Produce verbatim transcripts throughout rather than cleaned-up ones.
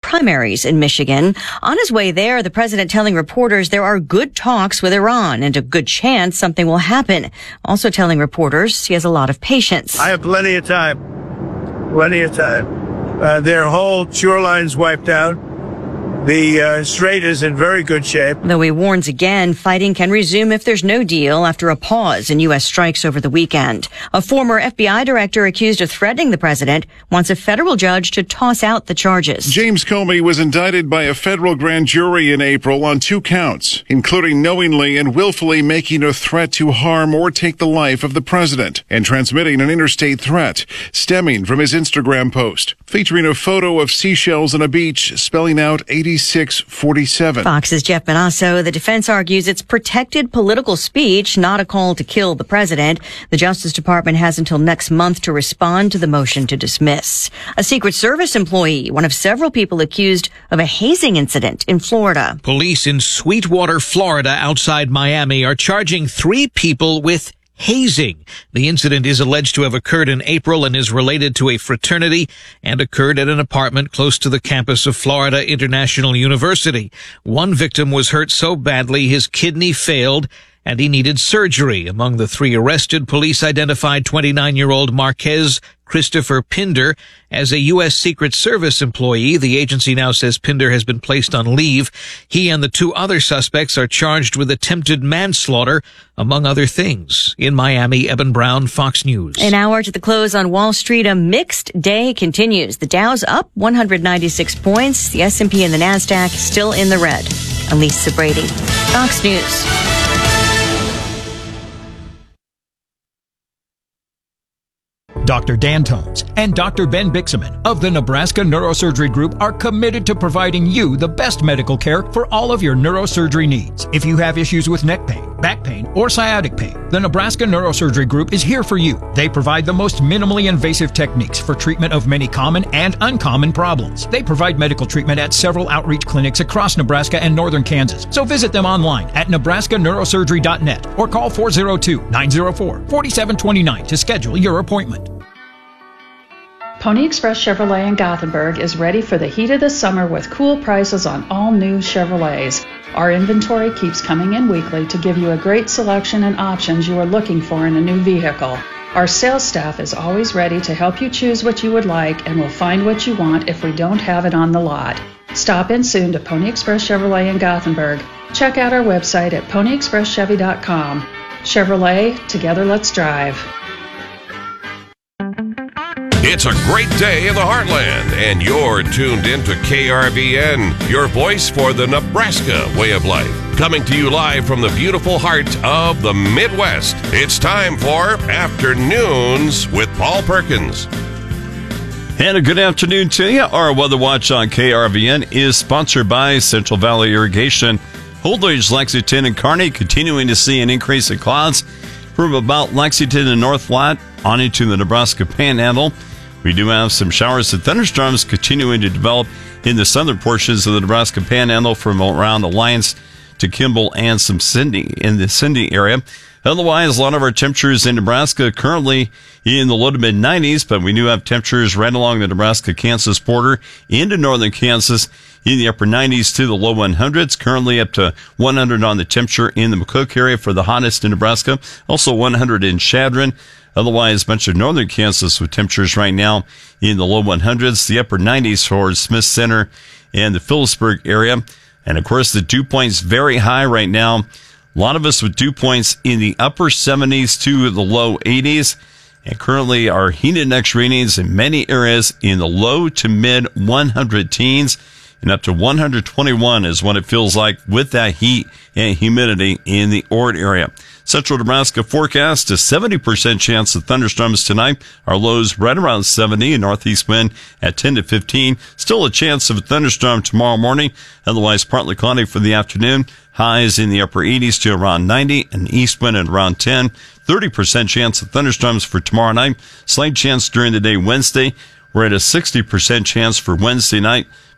primaries in Michigan. On his way there, the president telling reporters there are good talks with Iran and a good chance something will happen. Also telling reporters he has a lot of patience. I have plenty of time. Plenty of time. Uh, their whole shoreline's wiped out. The uh, strait is in very good shape. Though he warns again, fighting can resume if there's no deal after a pause in U S strikes over the weekend. A former F B I director accused of threatening the president wants a federal judge to toss out the charges. James Comey was indicted by a federal grand jury in April on two counts, including knowingly and willfully making a threat to harm or take the life of the president and transmitting an interstate threat stemming from his Instagram post featuring a photo of seashells on a beach spelling out eighty-six forty-seven. Fox's Jeff Manasso. The defense argues it's protected political speech, not a call to kill the president. The Justice Department has until next month to respond to the motion to dismiss. A Secret Service employee, one of several people accused of a hazing incident in Florida. Police in Sweetwater, Florida, outside Miami, are charging three people with hazing. The incident is alleged to have occurred in April and is related to a fraternity and occurred at an apartment close to the campus of Florida International University. One victim was hurt so badly his kidney failed and he needed surgery. Among the three arrested, police identified twenty-nine-year-old Marquez Christopher Pinder as a U S Secret Service employee. The agency now says Pinder has been placed on leave. He and the two other suspects are charged with attempted manslaughter, among other things. In Miami, Eben Brown, Fox News. An hour to the close on Wall Street, a mixed day continues. The Dow's up one hundred ninety-six points. The S and P and the NASDAQ still in the red. Elisa Brady, Fox News. Doctor Dan Tones and Doctor Ben Bixaman of the Nebraska Neurosurgery Group are committed to providing you the best medical care for all of your neurosurgery needs. If you have issues with neck pain, back pain, or sciatic pain, the Nebraska Neurosurgery Group is here for you. They provide the most minimally invasive techniques for treatment of many common and uncommon problems. They provide medical treatment at several outreach clinics across Nebraska and northern Kansas. So visit them online at nebraska neurosurgery dot net or call four oh two, nine oh four, four seven two nine to schedule your appointment. Pony Express Chevrolet in Gothenburg is ready for the heat of the summer with cool prices on all new Chevrolets. Our inventory keeps coming in weekly to give you a great selection and options you are looking for in a new vehicle. Our sales staff is always ready to help you choose what you would like and will find what you want if we don't have it on the lot. Stop in soon to Pony Express Chevrolet in Gothenburg. Check out our website at pony express chevy dot com. Chevrolet, together let's drive. It's a great day in the heartland, and you're tuned in to K R V N, your voice for the Nebraska way of life. Coming to you live from the beautiful heart of the Midwest. It's time for Afternoons with Paul Perkins. And a good afternoon to you. Our Weather Watch on K R V N is sponsored by Central Valley Irrigation. Holdridge, Lexington, and Kearney continuing to see an increase in clouds from about Lexington and North Platte on into the Nebraska Panhandle. We do have some showers and thunderstorms continuing to develop in the southern portions of the Nebraska Panhandle from around Alliance to Kimball and some Cindy in the Cindy area. Otherwise, a lot of our temperatures in Nebraska currently in the low to mid nineties, but we do have temperatures right along the Nebraska-Kansas border into northern Kansas in the upper nineties to the low hundreds. Currently up to one hundred on the temperature in the McCook area for the hottest in Nebraska. Also one hundred in Chadron. Otherwise, a bunch of northern Kansas with temperatures right now in the low hundreds, the upper nineties for Smith Center and the Phillipsburg area. And of course, the dew point's very high right now. A lot of us with dew points in the upper seventies to the low eighties. And currently our heat index readings in many areas in the low to mid one hundred teens. And up to one hundred twenty-one is what it feels like with that heat and humidity in the Ord area. Central Nebraska forecast a seventy percent chance of thunderstorms tonight. Our lows right around seventy, and northeast wind at ten to fifteen. Still a chance of a thunderstorm tomorrow morning. Otherwise partly cloudy for the afternoon. Highs in the upper eighties to around ninety, and east wind at around ten. thirty percent chance of thunderstorms for tomorrow night. Slight chance during the day Wednesday. We're at a sixty percent chance for Wednesday night.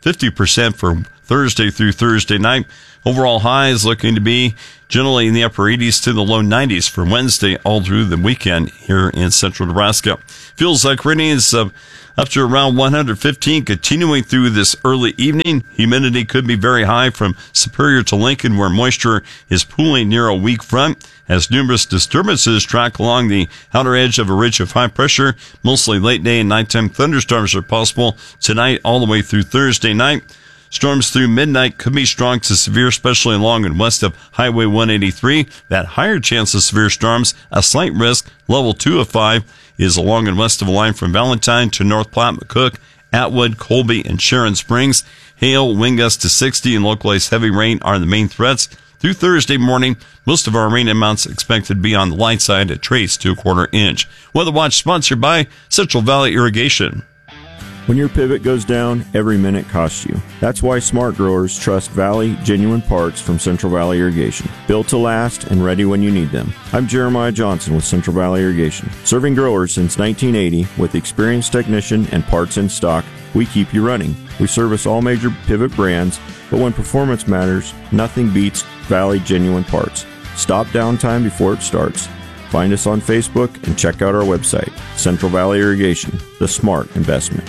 fifty percent for Thursday through Thursday night. Overall highs looking to be generally in the upper eighties to the low nineties for Wednesday all through the weekend here in central Nebraska. Feels like readings uh, up to around one hundred fifteen continuing through this early evening. Humidity could be very high from Superior to Lincoln, where moisture is pooling near a weak front as numerous disturbances track along the outer edge of a ridge of high pressure. Mostly late day and nighttime thunderstorms are possible tonight all the way through Thursday night. Storms through midnight could be strong to severe, especially along and west of Highway one eighty-three. That higher chance of severe storms, a slight risk, level two of five, is along and west of a line from Valentine to North Platte, McCook, Atwood, Colby, and Sharon Springs. Hail, wind gusts to sixty, and localized heavy rain are the main threats. Through Thursday morning, most of our rain amounts expected to be on the light side at trace to a quarter inch. Weather Watch sponsored by Central Valley Irrigation. When your pivot goes down, every minute costs you. That's why smart growers trust Valley Genuine Parts from Central Valley Irrigation. Built to last and ready when you need them. I'm Jeremiah Johnson with Central Valley Irrigation. Serving growers since nineteen eighty with experienced technician and parts in stock, we keep you running. We service all major pivot brands, but when performance matters, nothing beats Valley Genuine Parts. Stop downtime before it starts. Find us on Facebook and check out our website, Central Valley Irrigation, the smart investment.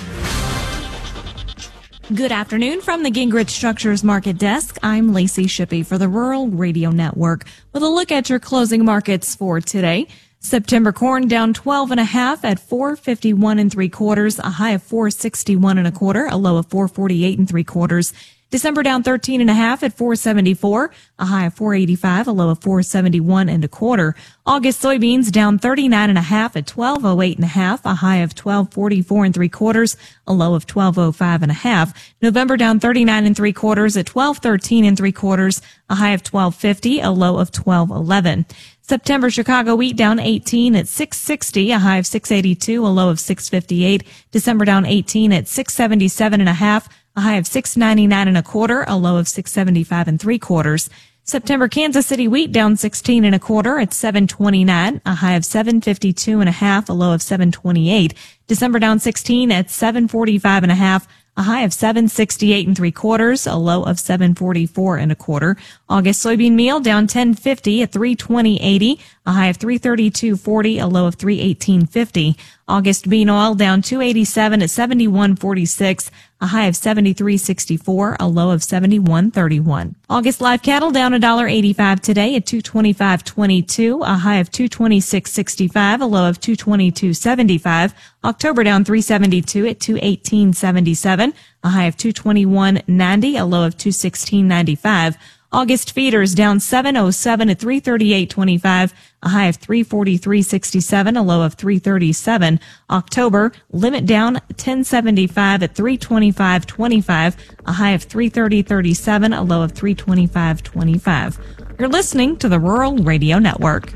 Good afternoon from the Gingrich Structures Market Desk. I'm Lacey Shippey for the Rural Radio Network with a look at your closing markets for today. September corn down twelve and a half at four fifty-one and three quarters, a high of four sixty-one and a quarter, a low of four forty-eight and three quarters. December down thirteen and a half at four seventy-four, a high of four eighty-five, a low of four seventy-one and a quarter. August soybeans down thirty-nine and a half at twelve oh eight and a half, a high of twelve forty-four and three quarters, a low of twelve oh five and a half. November down thirty-nine and three quarters at twelve thirteen and three quarters, a high of twelve fifty, a low of twelve eleven. September Chicago wheat down eighteen at six sixty, a high of six eighty-two, a low of six fifty-eight. December down eighteen at six seventy-seven and a half, a high of six ninety-nine and a quarter, a low of six seventy-five and three quarters. September Kansas City wheat down sixteen and a quarter at seven twenty-nine, a high of seven fifty-two and a half, a low of seven twenty-eight. December down sixteen at seven forty-five and a half, a high of seven sixty-eight and three quarters, a low of seven forty-four and a quarter. August soybean meal down ten fifty at three twenty eighty, a high of three thirty-two forty, a low of three eighteen fifty. August bean oil down two eighty-seven at seventy-one forty-six, a high of seventy-three sixty-four, a low of seventy-one thirty-one. August live cattle down one dollar eighty-five today at two twenty-five twenty-two, a high of two twenty-six sixty-five, a low of two twenty-two seventy-five. October down three seventy-two at two eighteen seventy-seven, a high of two twenty-one ninety, a low of two sixteen ninety-five. August feeders down seven oh seven at three thirty-eight twenty-five, a high of three forty-three sixty-seven, a low of three thirty-seven. October limit down ten seventy-five at three twenty-five twenty-five, a high of three thirty thirty-seven, a low of three twenty-five twenty-five. You're listening to the Rural Radio Network.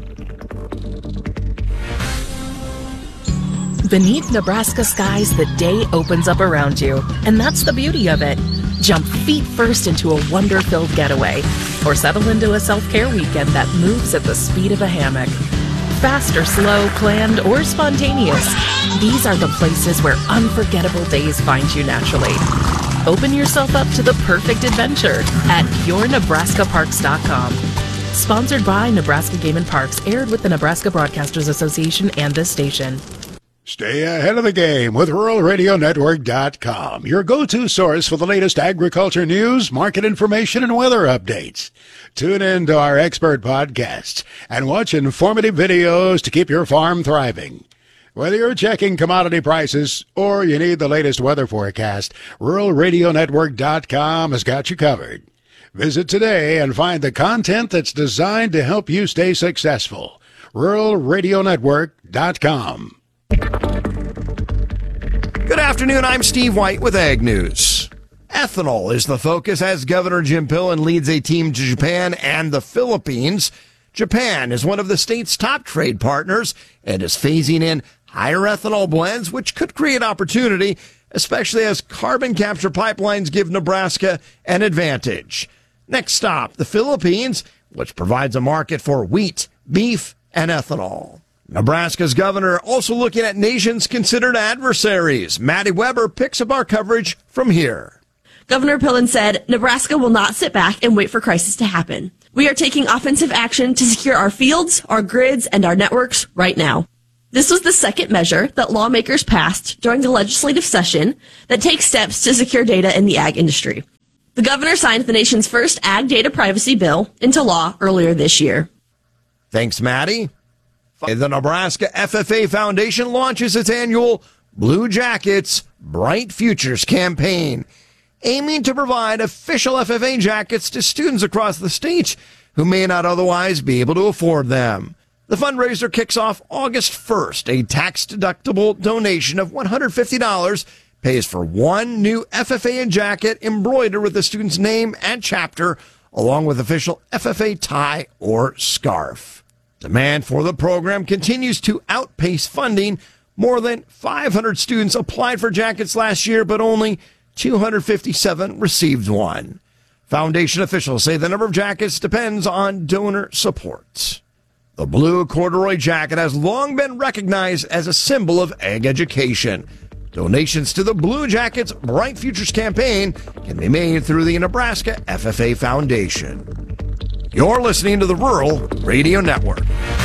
Beneath Nebraska skies, the day opens up around you, and that's the beauty of it. Jump feet first into a wonder-filled getaway, or settle into a self-care weekend that moves at the speed of a hammock. Fast or slow, planned or spontaneous, these are the places where unforgettable days find you naturally. Open yourself up to the perfect adventure at your nebraska parks dot com. Sponsored by Nebraska Game and Parks, aired with the Nebraska Broadcasters Association and this station. Stay ahead of the game with rural radio network dot com, your go-to source for the latest agriculture news, market information, and weather updates. Tune in to our expert podcasts and watch informative videos to keep your farm thriving. Whether you're checking commodity prices or you need the latest weather forecast, rural radio network dot com has got you covered. Visit today and find the content that's designed to help you stay successful. rural radio network dot com. Good afternoon, I'm Steve White with Ag News. Ethanol is the focus as Governor Jim Pillen leads a team to Japan and the Philippines. Japan is one of the state's top trade partners and is phasing in higher ethanol blends, which could create opportunity, especially as carbon capture pipelines give Nebraska an advantage. Next stop, the Philippines, which provides a market for wheat, beef, and ethanol. Nebraska's governor also looking at nations considered adversaries. Maddie Weber picks up our coverage from here. Governor Pillen said, Nebraska will not sit back and wait for crisis to happen. We are taking offensive action to secure our fields, our grids, and our networks right now. This was the second measure that lawmakers passed during the legislative session that takes steps to secure data in the ag industry. The governor signed the nation's first ag data privacy bill into law earlier this year. Thanks, Maddie. The Nebraska F F A Foundation launches its annual Blue Jackets Bright Futures campaign, aiming to provide official F F A jackets to students across the state who may not otherwise be able to afford them. The fundraiser kicks off August first. A tax-deductible donation of one hundred fifty dollars pays for one new F F A jacket embroidered with the student's name and chapter, along with official F F A tie or scarf. Demand for the program continues to outpace funding. More than five hundred students applied for jackets last year, but only two hundred fifty-seven received one. Foundation officials say the number of jackets depends on donor support. The blue corduroy jacket has long been recognized as a symbol of ag education. Donations to the Blue Jackets Bright Futures campaign can be made through the Nebraska F F A Foundation. You're listening to the Rural Radio Network.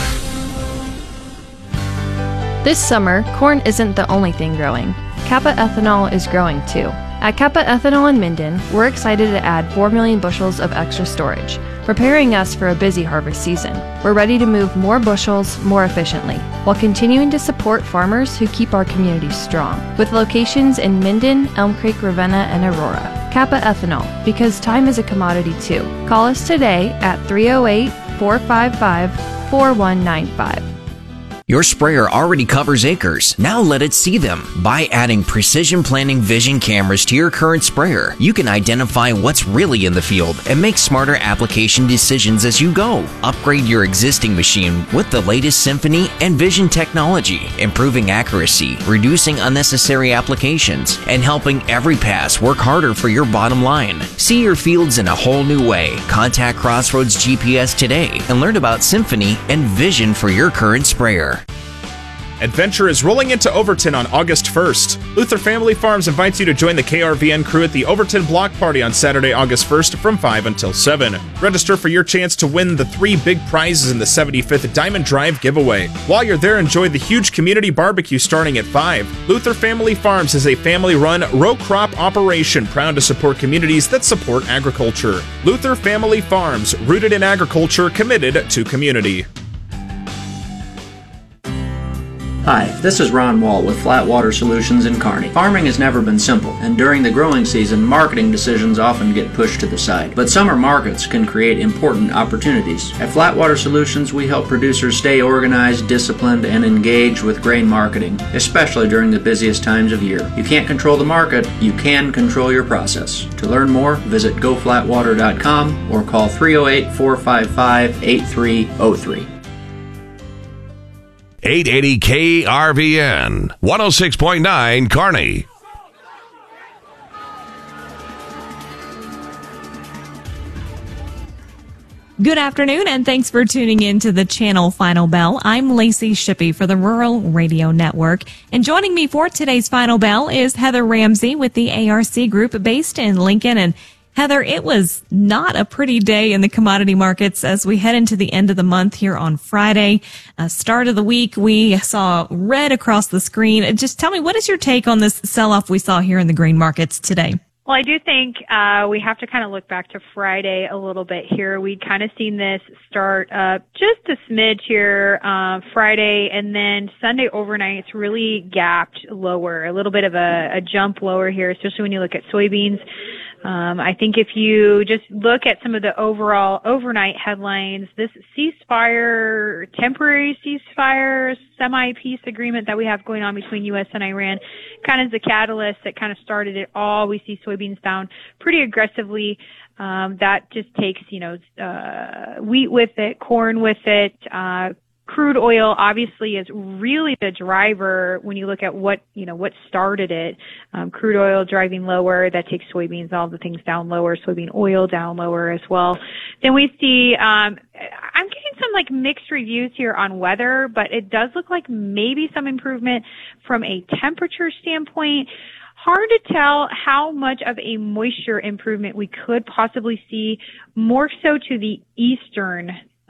This summer, corn isn't the only thing growing. Kappa Ethanol is growing too. At Kappa Ethanol in Minden, we're excited to add four million bushels of extra storage, preparing us for a busy harvest season. We're ready to move more bushels more efficiently, while continuing to support farmers who keep our communities strong, with locations in Minden, Elm Creek, Ravenna, and Aurora. Kappa Ethanol, because time is a commodity too. Call us today at three oh eight, four five five, four one nine five. Your sprayer already covers acres. Now let it see them. By adding Precision Planning Vision cameras to your current sprayer, you can identify what's really in the field and make smarter application decisions as you go. Upgrade your existing machine with the latest Symphony and Vision technology, improving accuracy, reducing unnecessary applications, and helping every pass work harder for your bottom line. See your fields in a whole new way. Contact Crossroads G P S today and learn about Symphony and Vision for your current sprayer. Adventure is rolling into Overton on August first. Luther Family Farms invites you to join the K R V N crew at the Overton Block Party on Saturday, August first from five until seven. Register for your chance to win the three big prizes in the seventy-fifth Diamond Drive giveaway. While you're there, enjoy the huge community barbecue starting at five. Luther Family Farms is a family-run row crop operation proud to support communities that support agriculture. Luther Family Farms, rooted in agriculture, committed to community. Hi, this is Ron Wall with Flat Water Solutions in Kearney. Farming has never been simple, and during the growing season, marketing decisions often get pushed to the side. But summer markets can create important opportunities. At Flat Water Solutions, we help producers stay organized, disciplined, and engaged with grain marketing, especially during the busiest times of year. You can't control the market, you can control your process. To learn more, visit go flat water dot com or call three oh eight, four five five, eight three oh three. eight eighty K R V N, one oh six point nine Kearney. Good afternoon, and thanks for tuning in to the Channel Final Bell. I'm Lacey Shippey for the Rural Radio Network. And joining me for today's Final Bell is Heather Ramsey with the A R C Group based in Lincoln. And Heather, it was not a pretty day in the commodity markets as we head into the end of the month here on Friday. Uh, start of the week, we saw red across the screen. Just tell me, what is your take on this sell-off we saw here in the grain markets today? Well, I do think uh we have to kind of look back to Friday a little bit here. We'd kind of seen this start up just a smidge here uh, Friday, and then Sunday overnight it's really gapped lower, a little bit of a, a jump lower here, especially when you look at soybeans. Um, I think if you just look at some of the overall overnight headlines, this ceasefire, temporary ceasefire, semi-peace agreement that we have going on between U S and Iran kind of is the catalyst that kind of started it all. We see soybeans down pretty aggressively. Um, that just takes, you know, uh, wheat with it, corn with it, uh, crude oil obviously is really the driver when you look at what, you know, what started it. Um, crude oil driving lower, that takes soybeans, all the things down lower, soybean oil down lower as well. Then we see, um, I'm getting some like mixed reviews here on weather, but it does look like maybe some improvement from a temperature standpoint. hard to tell how much of a moisture improvement we could possibly see, more so to the eastern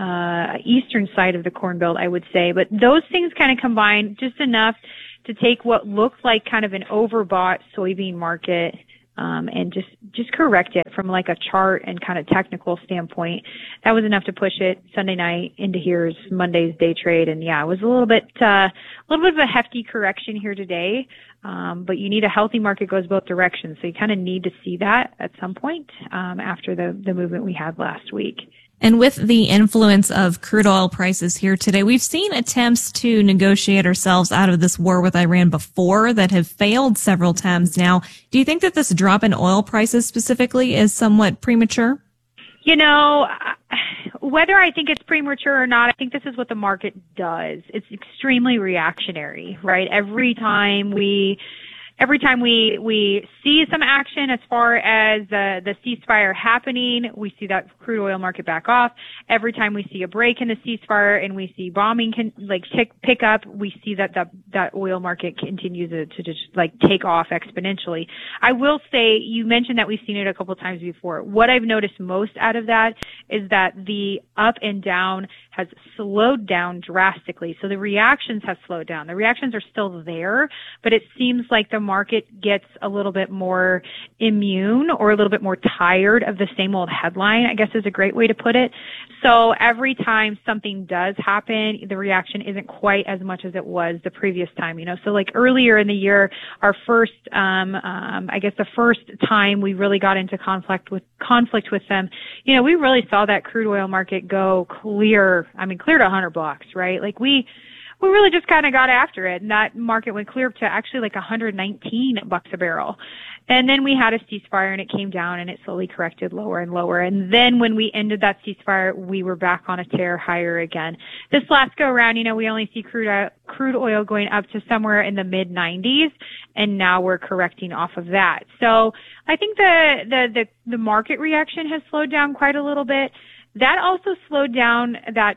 uh eastern side of the Corn Belt, I would say. But those things kind of combine just enough to take what looked like kind of an overbought soybean market um and just just correct it from like a chart and kind of technical standpoint. That was enough to push it Sunday night into here's Monday's day trade. And yeah, it was a little bit uh a little bit of a hefty correction here today. Um, but you need a healthy market goes both directions. So you kind of need to see that at some point um, after the, the movement we had last week. And with the influence of crude oil prices here today, we've seen attempts to negotiate ourselves out of this war with Iran before that have failed several times now. Do you think that this drop in oil prices specifically is somewhat premature? You know, whether I think it's premature or not, I think this is what the market does. It's extremely reactionary, right? Every time we, every time we, we see some action as far as uh, the ceasefire happening, we see that crude oil market back off. Every time we see a break in the ceasefire and we see bombing can like tick, pick up, we see that that, that oil market continues to, to just like take off exponentially. I will say, you mentioned that we've seen it a couple times before. What I've noticed most out of that is that the up and down has slowed down drastically. So the reactions have slowed down. The reactions are still there, but it seems like the market gets a little bit more immune or a little bit more tired of the same old headline, I guess is a great way to put it. So every time something does happen, the reaction isn't quite as much as it was the previous time, you know. So like earlier in the year, our first, um, um, I guess the first time we really got into conflict with, conflict with them, you know, we really saw that crude oil market go clear, I mean, clear to one hundred bucks, right? Like we, we really just kind of got after it, and that market went clear to actually like one hundred nineteen bucks a barrel. And then we had a ceasefire and it came down and it slowly corrected lower and lower. And then when we ended that ceasefire, we were back on a tear higher again. This last go around, you know, we only see crude oil, crude oil going up to somewhere in the mid nineties, and now we're correcting off of that. So I think the, the, the, the market reaction has slowed down quite a little bit. That also slowed down that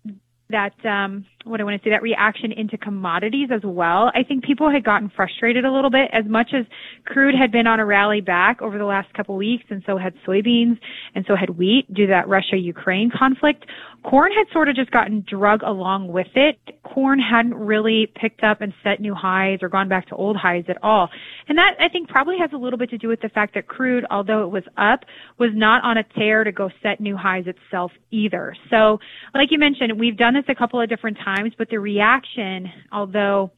that, um, what I want to say, that reaction into commodities as well. I think people had gotten frustrated a little bit, as much as crude had been on a rally back over the last couple of weeks, and so had soybeans, and so had wheat due to that Russia-Ukraine conflict. Corn had sort of just gotten drug along with it. Corn hadn't really picked up and set new highs or gone back to old highs at all. And that, I think, probably has a little bit to do with the fact that crude, although it was up, was not on a tear to go set new highs itself either. So, like you mentioned, we've done this a couple of different times, but the reaction, although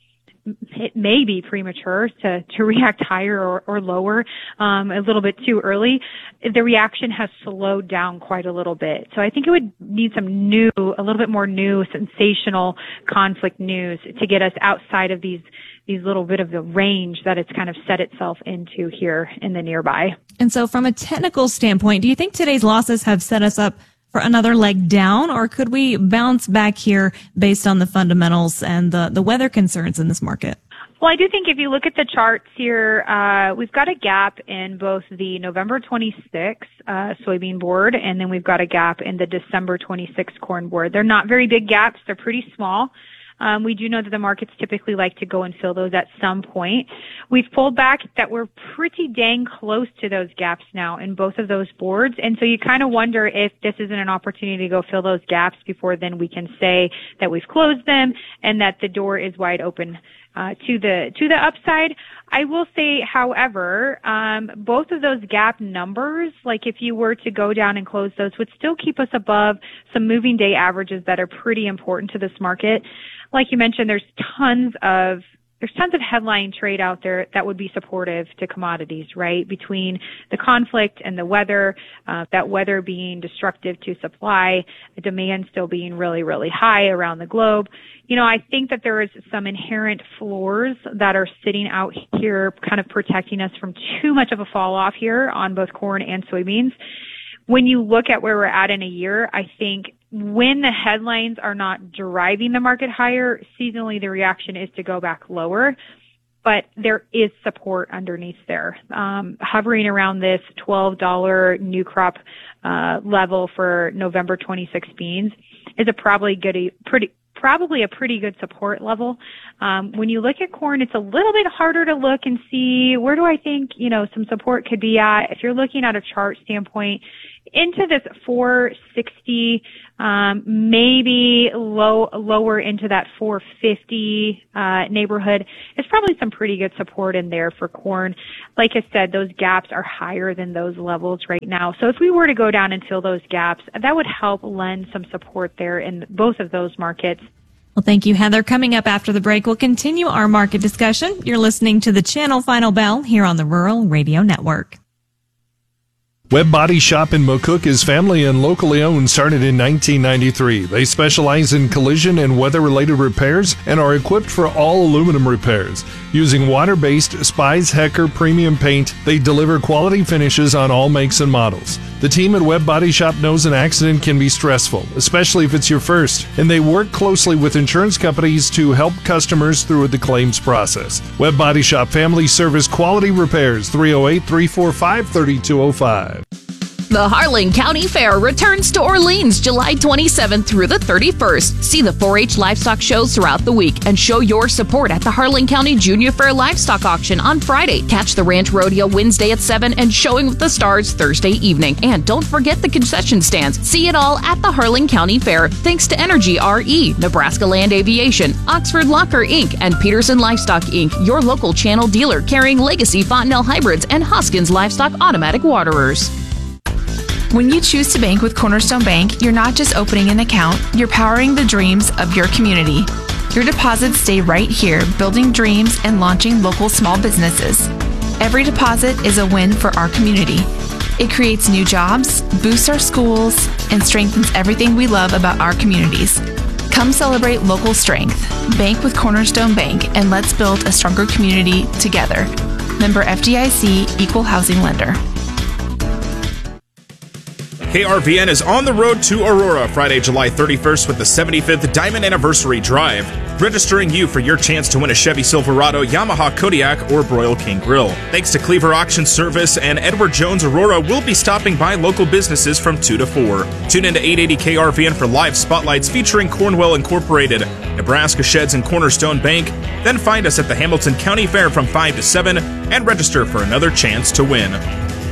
it may be premature to, to react higher or, or lower, um, a little bit too early, the reaction has slowed down quite a little bit. So I think it would need some new, a little bit more new, sensational conflict news to get us outside of these, these little bit of the range that it's kind of set itself into here in the nearby. And so from a technical standpoint, do you think today's losses have set us up for another leg down, or could we bounce back here based on the fundamentals and the, the weather concerns in this market? Well, I do think if you look at the charts here, uh, we've got a gap in both the November twenty-sixth uh, soybean board, and then we've got a gap in the December twenty-sixth corn board. They're not very big gaps. They're pretty small. Um, we do know that the markets typically like to go and fill those at some point. We've pulled back that we're pretty dang close to those gaps now in both of those boards. And so you kind of wonder if this isn't an opportunity to go fill those gaps before then we can say that we've closed them and that the door is wide open uh, to the to the upside. I will say, however, um, both of those gap numbers, like if you were to go down and close those, would still keep us above some moving day averages that are pretty important to this market. Like you mentioned, there's tons of there's tons of headline trade out there that would be supportive to commodities, right? Between the conflict and the weather, uh, that weather being destructive to supply, the demand still being really, really high around the globe. You know, I think that there is some inherent floors that are sitting out here kind of protecting us from too much of a fall off here on both corn and soybeans. When you look at where we're at in a year, I think when the headlines are not driving the market higher, seasonally the reaction is to go back lower. But there is support underneath there. Um, hovering around this twelve dollars new crop uh, level for November twenty-six beans is a probably good, pretty probably a pretty good support level. Um, when you look at corn, it's a little bit harder to look and see where do I think, you know, some support could be at. If you're looking at a chart standpoint, into this four sixty, um, maybe low, lower into that four fifty, uh, neighborhood. There's probably some pretty good support in there for corn. Like I said, those gaps are higher than those levels right now. So if we were to go down and fill those gaps, that would help lend some support there in both of those markets. Well, thank you, Heather. Coming up after the break, we'll continue our market discussion. You're listening to the Channel Final Bell here on the Rural Radio Network. Webb Body Shop in McCook is family and locally owned, started in nineteen ninety-three. They specialize in collision and weather-related repairs and are equipped for all aluminum repairs. Using water-based Spies Hecker premium paint, they deliver quality finishes on all makes and models. The team at Webb Body Shop knows an accident can be stressful, especially if it's your first, and they work closely with insurance companies to help customers through the claims process. Webb Body Shop Family Service Quality Repairs, three oh eight, three four five, three two oh five. The Harlan County Fair returns to Orleans July twenty-seventh through the thirty-first. See the four H livestock shows throughout the week and show your support at the Harlan County Junior Fair Livestock Auction on Friday. Catch the Ranch Rodeo Wednesday at seven and Showing with the Stars Thursday evening. And don't forget the concession stands. See it all at the Harlan County Fair. Thanks to Energy R E, Nebraska Land Aviation, Oxford Locker Incorporated, and Peterson Livestock Incorporated, your local channel dealer carrying Legacy Fontenelle Hybrids and Hoskins Livestock Automatic Waterers. When you choose to bank with Cornerstone Bank, you're not just opening an account, you're powering the dreams of your community. Your deposits stay right here, building dreams and launching local small businesses. Every deposit is a win for our community. It creates new jobs, boosts our schools, and strengthens everything we love about our communities. Come celebrate local strength. Bank with Cornerstone Bank, and let's build a stronger community together. Member F D I C, Equal Housing Lender. K R V N is on the road to Aurora Friday, July thirty-first with the seventy-fifth Diamond Anniversary Drive, registering you for your chance to win a Chevy Silverado, Yamaha Kodiak, or Broil King Grill. Thanks to Cleaver Auction Service and Edward Jones Aurora, we'll be stopping by local businesses from two to four. Tune into eight eighty K R V N for live spotlights featuring Cornwell Incorporated, Nebraska Sheds, and Cornerstone Bank. Then find us at the Hamilton County Fair from five to seven and register for another chance to win.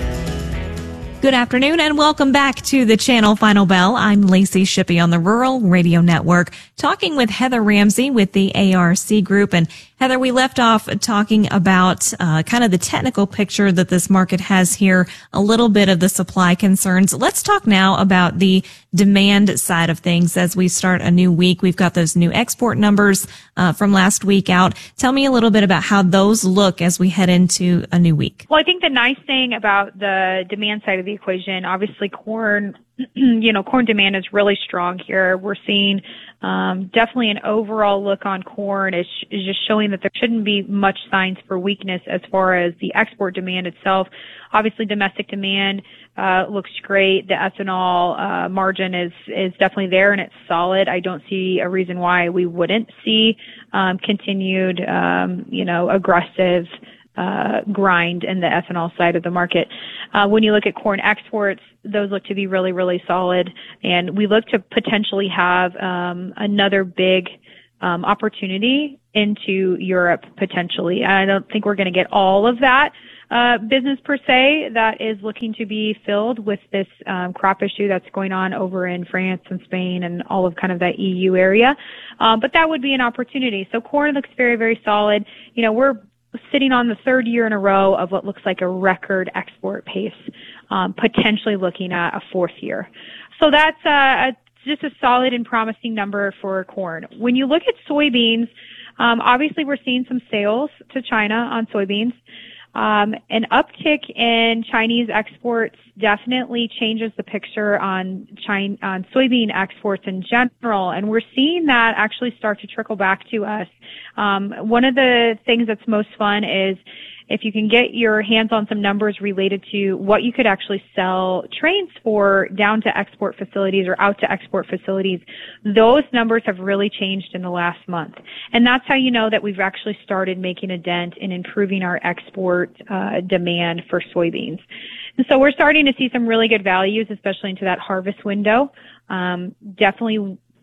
Good afternoon and welcome back to the Channel Final Bell. I'm Lacey Shippey on the Rural Radio Network, talking with Heather Ramsey with the A R C Group. And Heather, we left off talking about uh, kind of the technical picture that this market has here, a little bit of the supply concerns. Let's talk now about the demand side of things as we start a new week. We've got those new export numbers uh, from last week out. Tell me a little bit about how those look as we head into a new week. Well, I think the nice thing about the demand side of the equation, obviously corn, you know, corn demand is really strong here. We're seeing um, definitely an overall look on corn is, is just showing that there shouldn't be much signs for weakness as far as the export demand itself. Obviously, domestic demand uh, looks great. The ethanol uh, margin is is definitely there and it's solid. I don't see a reason why we wouldn't see um, continued, um, you know, aggressive Uh, grind in the ethanol side of the market. Uh, when you look at corn exports, those look to be really, really solid. And we look to potentially have um, another big um, opportunity into Europe potentially. I don't think we're going to get all of that uh, business per se that is looking to be filled with this um, crop issue that's going on over in France and Spain and all of kind of that E U area. Um, but that would be an opportunity. So corn looks very, very solid. You know, we're sitting on the third year in a row of what looks like a record export pace, um, potentially looking at a fourth year. So that's uh, just a solid and promising number for corn. When you look at soybeans, um, obviously we're seeing some sales to China on soybeans. Um, an uptick in Chinese exports definitely changes the picture on China, on soybean exports in general, and we're seeing that actually start to trickle back to us. Um, one of the things that's most fun is if you can get your hands on some numbers related to what you could actually sell trains for down to export facilities or out to export facilities. Those numbers have really changed in the last month. And that's how you know that we've actually started making a dent in improving our export uh, demand for soybeans. And so we're starting to see some really good values, especially into that harvest window. Um, definitely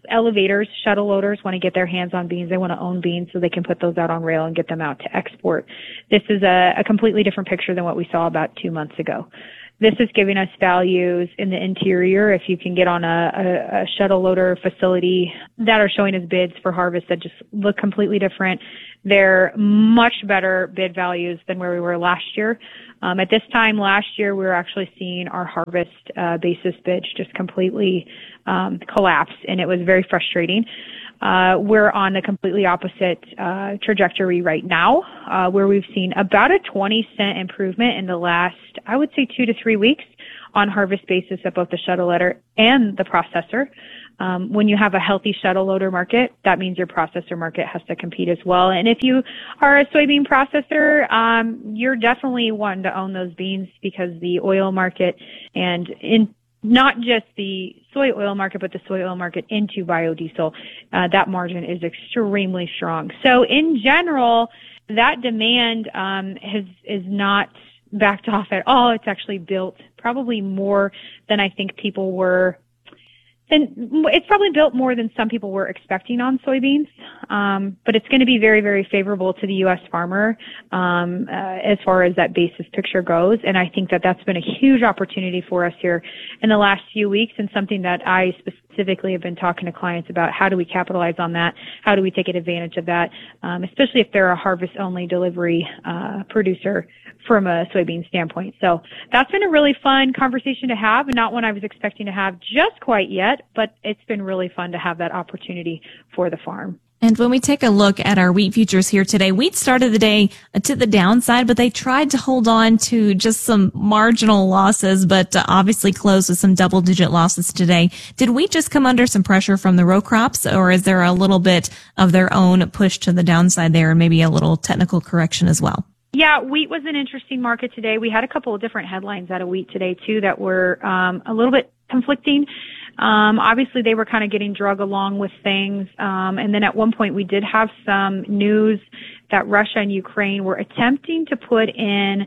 elevators, shuttle loaders want to get their hands on beans. They want to own beans so they can put those out on rail and get them out to export. This is a, a completely different picture than what we saw about two months ago. This is giving us values in the interior. If you can get on a, a, a shuttle loader facility that are showing us bids for harvest that just look completely different, they're much better bid values than where we were last year. Um, at this time last year, we were actually seeing our harvest uh, basis bids just completely um, collapse, and it was very frustrating. Uh, we're on a completely opposite uh, trajectory right now, uh, where we've seen about a twenty cent improvement in the last, I would say, two to three weeks on harvest basis at both the shuttle loader and the processor. Um, when you have a healthy shuttle loader market, that means your processor market has to compete as well. And if you are a soybean processor, um, you're definitely wanting to own those beans because the oil market and in not just the soy oil market, but the soy oil market into biodiesel, uh, that margin is extremely strong. So in general, that demand um, has is not backed off at all. It's actually built probably more than I think people were. And it's probably built more than some people were expecting on soybeans, um, but it's going to be very, very favorable to the U S farmer um, uh, as far as that basis picture goes. And I think that that's been a huge opportunity for us here in the last few weeks, and something that I specifically have been talking to clients about. How do we capitalize on that? How do we take advantage of that, um, especially if they're a harvest-only delivery uh, producer from a soybean standpoint. So that's been a really fun conversation to have, and not one I was expecting to have just quite yet, but it's been really fun to have that opportunity for the farm. And when we take a look at our wheat futures here today, wheat started the day to the downside, but they tried to hold on to just some marginal losses, but uh, obviously closed with some double-digit losses today. Did wheat just come under some pressure from the row crops, or is there a little bit of their own push to the downside there, and maybe a little technical correction as well? Yeah, wheat was an interesting market today. We had a couple of different headlines out of wheat today, too, that were um, a little bit conflicting. Um, obviously, they were kind of getting drug along with things. Um, and then at one point, we did have some news that Russia and Ukraine were attempting to put in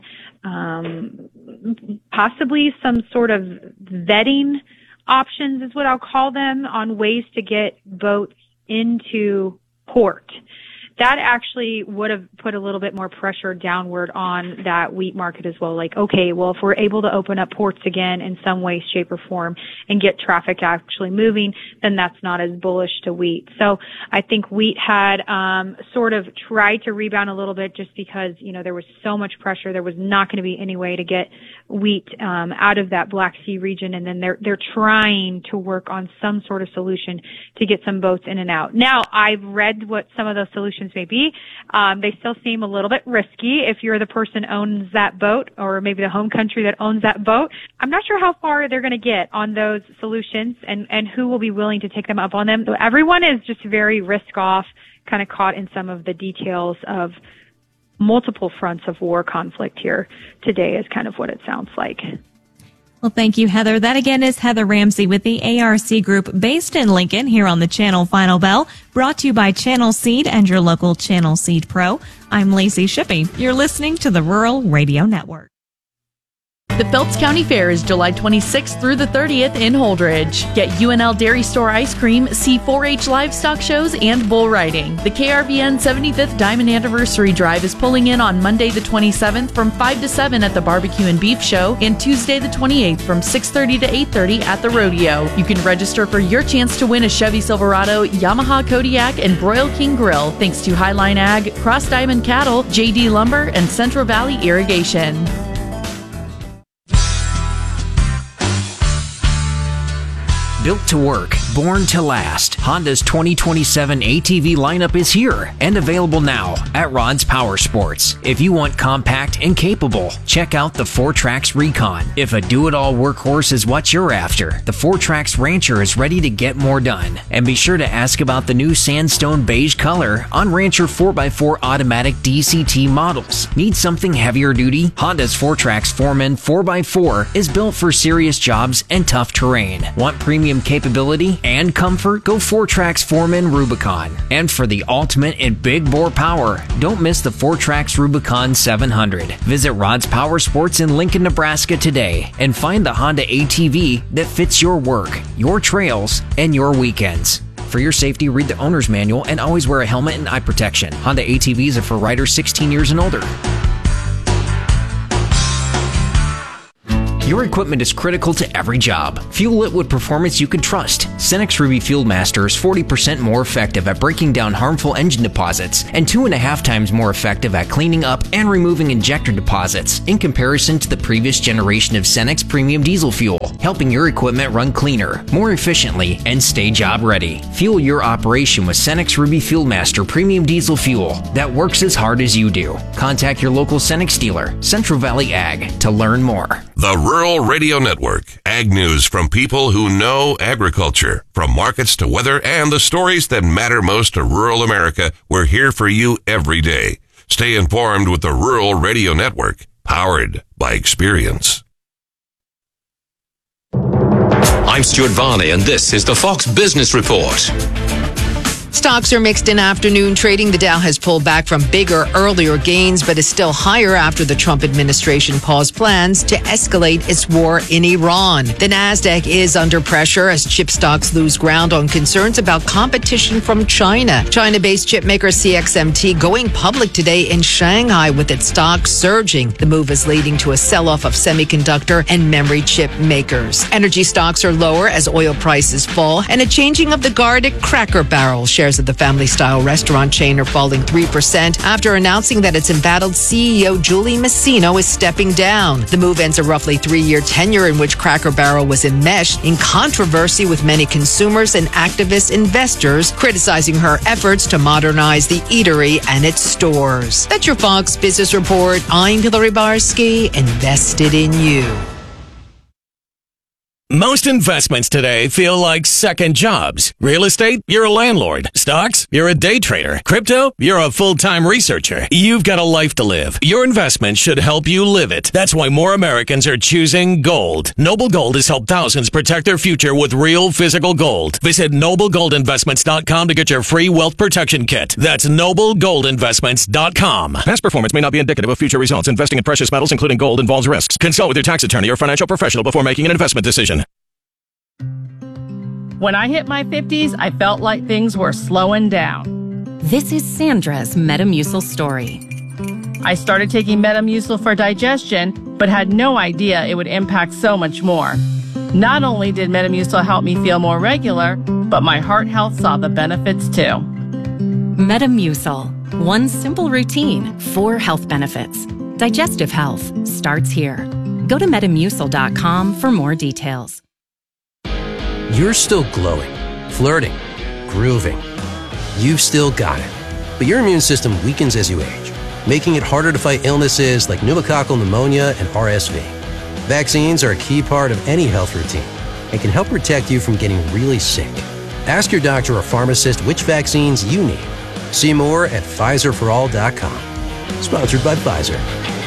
um, possibly some sort of vetting options, is what I'll call them, on ways to get boats into port. That actually would have put a little bit more pressure downward on that wheat market as well. Like, okay, well, if we're able to open up ports again in some way, shape, or form and get traffic actually moving, then that's not as bullish to wheat. So I think wheat had um, sort of tried to rebound a little bit just because, you know, there was so much pressure. There was not going to be any way to get wheat um, out of that Black Sea region, and then they're they're trying to work on some sort of solution to get some boats in and out. Now, I've read what some of those solutions may be. Um, they still seem a little bit risky if you're the person who owns that boat, or maybe the home country that owns that boat. I'm not sure how far they're going to get on those solutions, and, and who will be willing to take them up on them. So everyone is just very risk off, kind of caught in some of the details of multiple fronts of war conflict here today is kind of what it sounds like. Well, thank you, Heather. That again is Heather Ramsey with the A R C Group based in Lincoln here on the Channel Final Bell, brought to you by Channel Seed and your local Channel Seed Pro. I'm Lacey Shippey. You're listening to the Rural Radio Network. The Phelps County Fair is July twenty-sixth through the thirtieth in Holdridge. Get U N L Dairy Store ice cream, see four H livestock shows, and bull riding. The K R V N seventy-fifth Diamond Anniversary Drive is pulling in on Monday the twenty-seventh from five to seven at the Barbecue and Beef Show, and Tuesday the twenty-eighth from six thirty to eight thirty at the Rodeo. You can register for your chance to win a Chevy Silverado, Yamaha Kodiak, and Broil King Grill, thanks to Highline Ag, Cross Diamond Cattle, J D Lumber, and Central Valley Irrigation. Built to work, born to last, Honda's twenty twenty-seven A T V lineup is here and available now at Rod's Power Sports. If you want compact and capable, check out the four Trax Recon. If a do-it-all workhorse is what you're after, the four Trax Rancher is ready to get more done. And be sure to ask about the new sandstone beige color on Rancher four by four automatic D C T models. Need something heavier duty? Honda's four Trax Foreman four by four is built for serious jobs and tough terrain. Want premium capability and comfort? Go four Trax Foreman Rubicon. And for the ultimate in big bore power, don't miss the four Trax Rubicon seven hundred. Visit Rod's Power Sports in Lincoln, Nebraska today and find the Honda A T V that fits your work, your trails, and your weekends. For your safety, read the owner's manual and always wear a helmet and eye protection. Honda A T Vs are for riders sixteen years and older. Your equipment is critical to every job. Fuel it with performance you can trust. Cenex Ruby Fuel Master is forty percent more effective at breaking down harmful engine deposits and two and a half times more effective at cleaning up and removing injector deposits in comparison to the previous generation of Cenex Premium Diesel Fuel, helping your equipment run cleaner, more efficiently, and stay job ready. Fuel your operation with Cenex Ruby Fuel Master Premium Diesel Fuel that works as hard as you do. Contact your local Cenex dealer, Central Valley Ag, to learn more. The Rural Radio Network. Ag news from people who know agriculture. From markets to weather and the stories that matter most to rural America, we're here for you every day. Stay informed with the Rural Radio Network, powered by experience. I'm Stuart Varney, and this is the Fox Business Report. Stocks are mixed in afternoon trading. The Dow has pulled back from bigger, earlier gains, but is still higher after the Trump administration paused plans to escalate its war in Iran. The Nasdaq is under pressure as chip stocks lose ground on concerns about competition from China. China-based chipmaker C X M T going public today in Shanghai with its stock surging. The move is leading to a sell-off of semiconductor and memory chip makers. Energy stocks are lower as oil prices fall, and a changing of the guard at Cracker Barrel. Shares of the family-style restaurant chain are falling three percent after announcing that its embattled C E O Julie Masino is stepping down. The move ends a roughly three-year tenure in which Cracker Barrel was enmeshed in controversy with many consumers and activist investors criticizing her efforts to modernize the eatery and its stores. That's your Fox Business Report. I'm Hillary Barsky, invested in you. Most investments today feel like second jobs. Real estate, you're a landlord. Stocks, you're a day trader. Crypto, you're a full-time researcher. You've got a life to live. Your investment should help you live it. That's why more Americans are choosing gold. Noble Gold has helped thousands protect their future with real physical gold. Visit noble gold investments dot com to get your free wealth protection kit. That's noble gold investments dot com. Past performance may not be indicative of future results. Investing in precious metals, including gold, involves risks. Consult with your tax attorney or financial professional before making an investment decision. When I hit my fifties, I felt like things were slowing down. This is Sandra's Metamucil story. I started taking Metamucil for digestion, but had no idea it would impact so much more. Not only did Metamucil help me feel more regular, but my heart health saw the benefits too. Metamucil. One simple routine, four health benefits. Digestive health starts here. Go to metamucil dot com for more details. You're still glowing, flirting, grooving. You've still got it. But your immune system weakens as you age, making it harder to fight illnesses like pneumococcal pneumonia and R S V. Vaccines are a key part of any health routine and can help protect you from getting really sick. Ask your doctor or pharmacist which vaccines you need. See more at Pfizer for all dot com. Sponsored by Pfizer.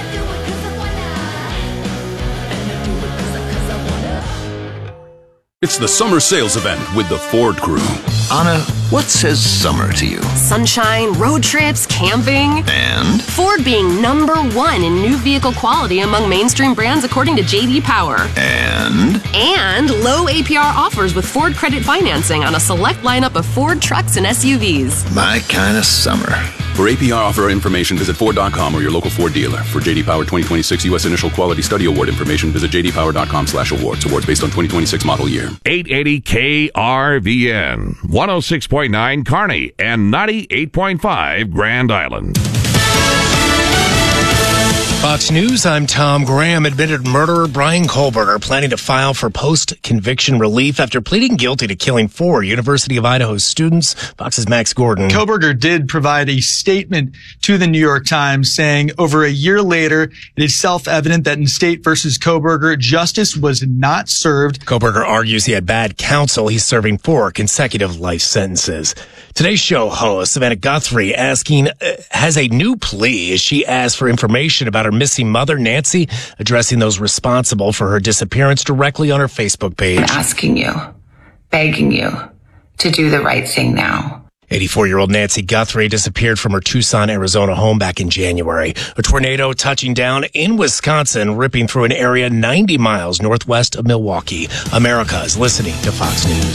It's the summer sales event with the Ford crew. Anna, what says summer to you? Sunshine, road trips, camping. And? Ford being number one in new vehicle quality among mainstream brands according to J D Power. And? And low A P R offers with Ford credit financing on a select lineup of Ford trucks and S U Vs. My kind of summer. For A P R offer information, visit Ford dot com or your local Ford dealer. For J D Power twenty twenty-six U S Initial Quality Study Award information, visit j d power dot com slash awards. Awards based on twenty twenty-six model year. eight eighty K R V N, one oh six point nine Kearney, and ninety-eight point five Grand Island. Fox News, I'm Tom Graham. Admitted murderer Brian Kohlberger planning to file for post-conviction relief after pleading guilty to killing four University of Idaho students. Fox's Max Gordon. Kohlberger did provide a statement to the New York Times saying over a year later, it is self-evident that in State versus Kohlberger, justice was not served. Kohlberger argues he had bad counsel. He's serving four consecutive life sentences. Today's show host, Savannah Guthrie, asking, uh, has a new plea as she asked for information about her missing mother, Nancy, addressing those responsible for her disappearance directly on her Facebook page. I'm asking you, begging you to do the right thing now. eighty-four-year-old Nancy Guthrie disappeared from her Tucson, Arizona home back in January. A tornado touching down in Wisconsin, ripping through an area ninety miles northwest of Milwaukee. America is listening to Fox News.